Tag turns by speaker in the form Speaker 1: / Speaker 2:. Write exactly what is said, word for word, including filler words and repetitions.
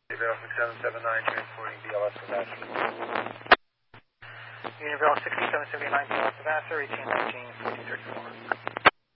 Speaker 1: Unionville six seven seven nine transporting B L S to Vassar.
Speaker 2: Unionville six seven seven nine B L S to Vassar, eighteen nineteen forty thirty-four.